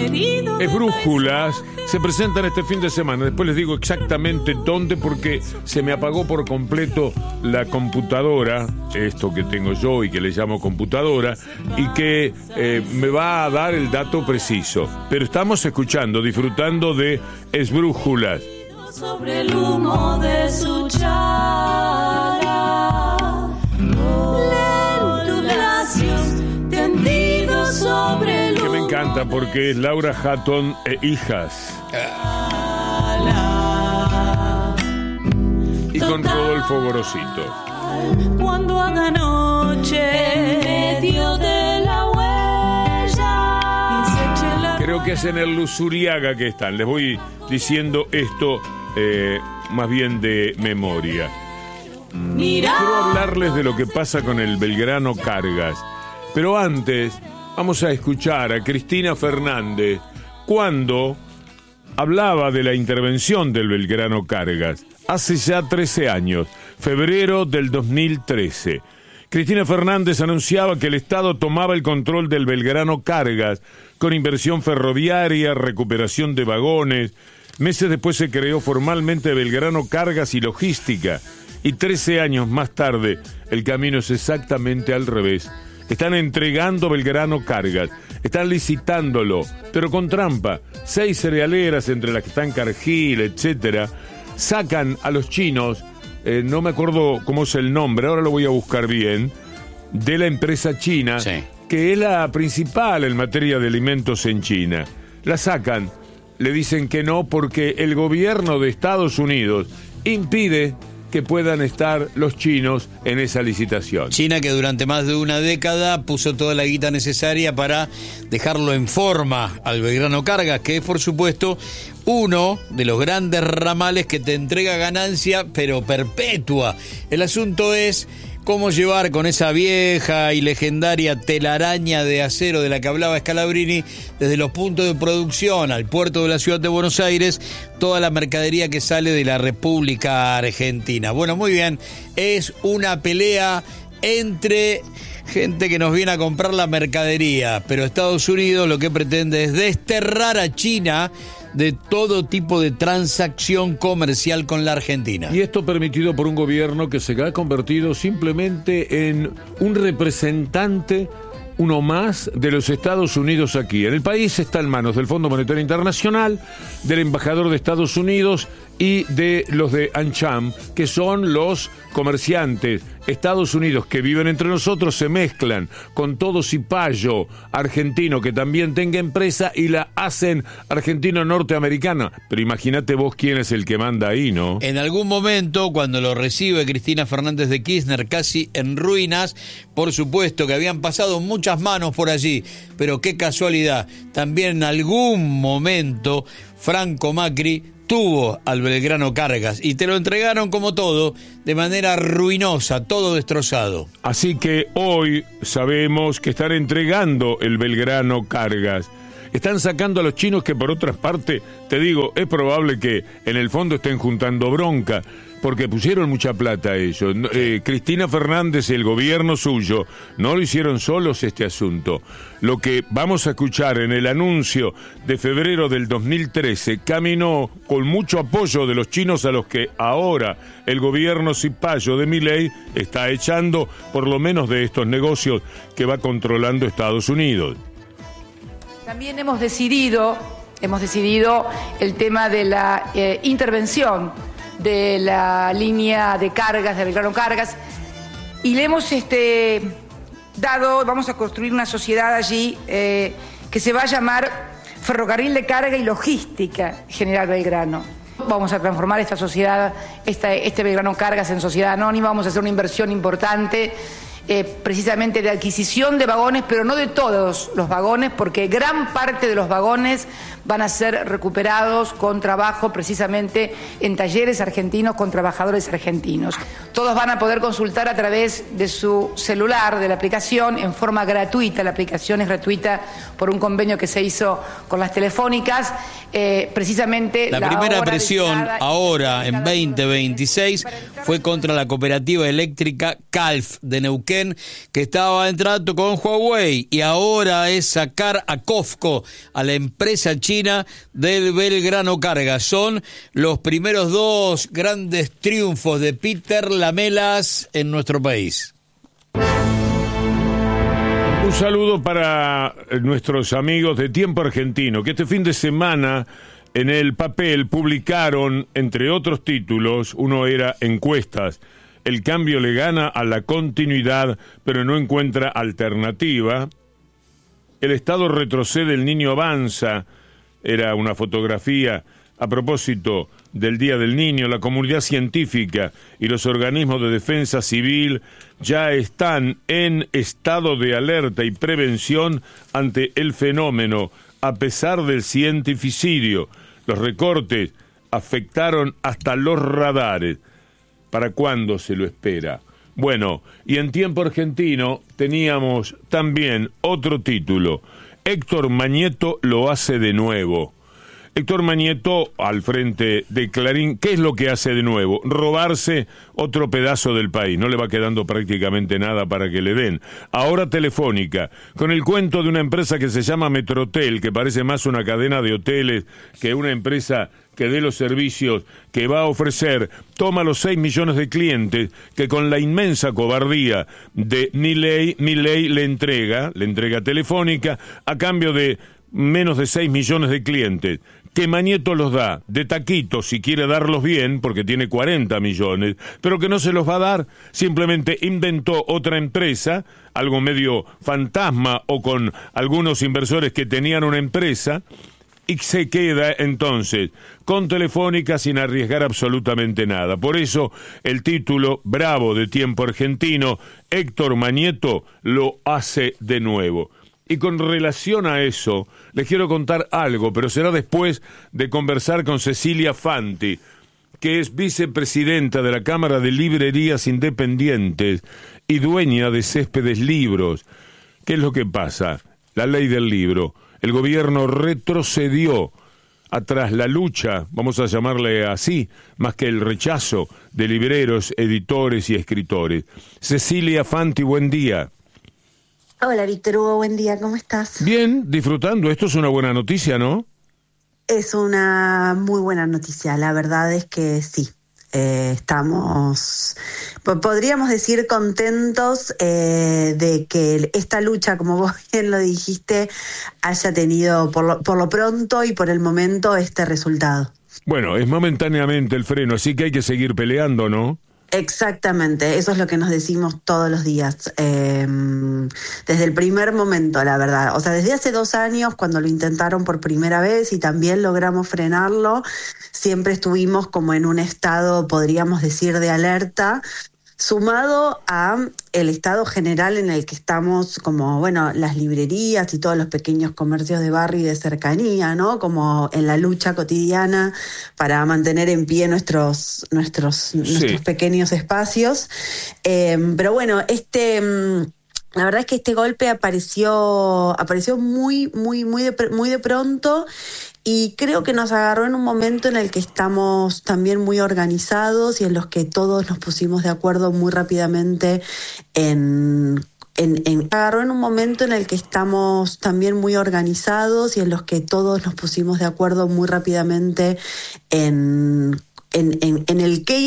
Esbrújulas se presentan este fin de semana. Después les digo exactamente dónde, porque se me apagó por completo la computadora, esto que tengo yo y que le llamo computadora, y que me va a dar el dato preciso. Pero estamos escuchando, disfrutando de Esbrújulas. Sobre el humo de su chara, lentos brazos tendidos sobre el humo. Que me encanta porque es Laura Hatton e hijas. Y con Rodolfo Gorosito. Cuando haga noche en medio de la huella. Creo que es en el Luzuriaga que están. Les voy diciendo esto más bien de memoria. Quiero hablarles de lo que pasa con el Belgrano Cargas. Pero antes vamos a escuchar a Cristina Fernández cuando hablaba de la intervención del Belgrano Cargas. Hace ya 13 años, febrero del 2013. Cristina Fernández anunciaba que el Estado tomaba el control del Belgrano Cargas con inversión ferroviaria, recuperación de vagones. Meses después se creó formalmente Belgrano Cargas y Logística. Y 13 años más tarde, el camino es exactamente al revés. Están entregando Belgrano Cargas, están licitándolo, pero con trampa. 6 cerealeras, entre las que están Cargill, etcétera, sacan a los chinos, no me acuerdo cómo es el nombre, ahora lo voy a buscar bien, de la empresa china, sí, que es la principal en materia de alimentos en China. La sacan, le dicen que no porque el gobierno de Estados Unidos impide que puedan estar los chinos en esa licitación. China, que durante más de una década puso toda la guita necesaria para dejarlo en forma al Belgrano Cargas, que es, por supuesto, uno de los grandes ramales que te entrega ganancia, pero perpetua. El asunto es cómo llevar con esa vieja y legendaria telaraña de acero de la que hablaba Scalabrini, desde los puntos de producción al puerto de la ciudad de Buenos Aires, toda la mercadería que sale de la República Argentina. Bueno, muy bien, es una pelea entre gente que nos viene a comprar la mercadería, pero Estados Unidos lo que pretende es desterrar a China de todo tipo de transacción comercial con la Argentina. Y esto permitido por un gobierno que se ha convertido simplemente en un representante, uno más, de los Estados Unidos aquí. En el país está en manos del Fondo Monetario Internacional, del embajador de Estados Unidos y de los de AmCham, que son los comerciantes. Estados Unidos que viven entre nosotros se mezclan con todo cipayo argentino que también tenga empresa y la hacen argentino-norteamericana. Pero imagínate vos quién es el que manda ahí, ¿no? En algún momento, cuando lo recibe Cristina Fernández de Kirchner casi en ruinas, por supuesto que habían pasado muchas manos por allí, pero qué casualidad, también en algún momento Franco Macri tuvo al Belgrano Cargas y te lo entregaron como todo, de manera ruinosa, todo destrozado. Así que hoy sabemos que están entregando el Belgrano Cargas. Están sacando a los chinos que, por otra parte, te digo, es probable que en el fondo estén juntando bronca, porque pusieron mucha plata a ellos. Cristina Fernández y el gobierno suyo no lo hicieron solos este asunto. Lo que vamos a escuchar en el anuncio de febrero del 2013 caminó con mucho apoyo de los chinos, a los que ahora el gobierno cipayo de Milei está echando, por lo menos de estos negocios que va controlando Estados Unidos. También hemos decidido el tema de la intervención de la línea de cargas, de Belgrano Cargas, y le hemos vamos a construir una sociedad allí que se va a llamar Ferrocarril de Carga y Logística General Belgrano. Vamos a transformar esta sociedad, este Belgrano Cargas, en sociedad anónima. Vamos a hacer una inversión importante, precisamente de adquisición de vagones, pero no de todos los vagones, porque gran parte de los vagones van a ser recuperados con trabajo precisamente en talleres argentinos con trabajadores argentinos. Todos van a poder consultar a través de su celular, de la aplicación, en forma gratuita. La aplicación es gratuita por un convenio que se hizo con las telefónicas. Precisamente la primera presión ahora en 2026 fue contra la cooperativa eléctrica CALF de Neuquén, también que estaba en trato con Huawei y ahora es sacar a COFCO, a la empresa china del Belgrano Cargas. Son los primeros 2 grandes triunfos de Peter Lamelas en nuestro país. Un saludo para nuestros amigos de Tiempo Argentino, que este fin de semana en el papel publicaron, entre otros títulos, uno era encuestas. El cambio le gana a la continuidad, pero no encuentra alternativa. El Estado retrocede, el niño avanza. Era una fotografía a propósito del Día del Niño. La comunidad científica y los organismos de defensa civil ya están en estado de alerta y prevención ante el fenómeno, a pesar del cientificidio. Los recortes afectaron hasta los radares. ¿Para cuándo se lo espera? Bueno, y en Tiempo Argentino teníamos también otro título. Héctor Mañeto lo hace de nuevo. Héctor Mañeto, al frente de Clarín, ¿qué es lo que hace de nuevo? Robarse otro pedazo del país. No le va quedando prácticamente nada para que le den. Ahora Telefónica, con el cuento de una empresa que se llama Metrotel, que parece más una cadena de hoteles que una empresa que dé los servicios que va a ofrecer. Toma los 6 millones de clientes que con la inmensa cobardía de Milei le entrega Telefónica a cambio de menos de 6 millones de clientes, que Mañeto los da de taquito si quiere darlos bien, porque tiene 40 millones, pero que no se los va a dar, simplemente inventó otra empresa, algo medio fantasma o con algunos inversores que tenían una empresa, y se queda entonces con Telefónica sin arriesgar absolutamente nada. Por eso el título bravo de Tiempo Argentino, Héctor Mañeto lo hace de nuevo. Y con relación a eso, les quiero contar algo, pero será después de conversar con Cecilia Fanti, que es vicepresidenta de la Cámara de Librerías Independientes y dueña de Céspedes Libros. ¿Qué es lo que pasa? La ley del libro. El gobierno retrocedió atrás la lucha, vamos a llamarle así, más que el rechazo de libreros, editores y escritores. Cecilia Fanti, buen día. Hola, Víctor Hugo, buen día, ¿cómo estás? Bien, disfrutando. Esto es una buena noticia, ¿no? Es una muy buena noticia, la verdad es que sí. Estamos, podríamos decir, contentos de que esta lucha, como vos bien lo dijiste, haya tenido por lo pronto y por el momento este resultado. Bueno, es momentáneamente el freno, así que hay que seguir peleando, ¿no? Exactamente, eso es lo que nos decimos todos los días, desde el primer momento, la verdad. O sea, desde hace 2 años, cuando lo intentaron por primera vez y también logramos frenarlo, siempre estuvimos como en un estado, podríamos decir, de alerta, sumado a el estado general en el que estamos, como, bueno, las librerías y todos los pequeños comercios de barrio y de cercanía, ¿no? Como en la lucha cotidiana para mantener en pie nuestros pequeños espacios. Pero bueno, la verdad es que este golpe apareció muy de pronto. Y creo que nos agarró en un momento en el que estamos también muy organizados y en los que todos nos pusimos de acuerdo muy rápidamente agarró en un momento en el que estamos también muy organizados y en los que todos nos pusimos de acuerdo muy rápidamente en el qué